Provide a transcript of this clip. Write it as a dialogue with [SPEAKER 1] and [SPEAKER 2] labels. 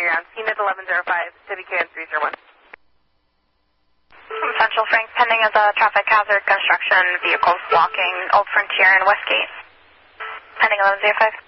[SPEAKER 1] you're on CNIT 1105, CityCan 301.
[SPEAKER 2] Central Frank, pending as a traffic hazard, construction, vehicles blocking Old Frontier and Westgate. Pending 1105.